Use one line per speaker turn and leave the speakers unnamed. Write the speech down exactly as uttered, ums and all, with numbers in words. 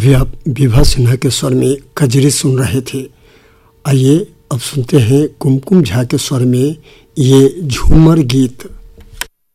अभी आप विभा सिन्हा के स्वर में कजरी सुन रहे थे। आइए अब सुनते हैं कुमकुम झा के स्वर में ये झूमर गीत।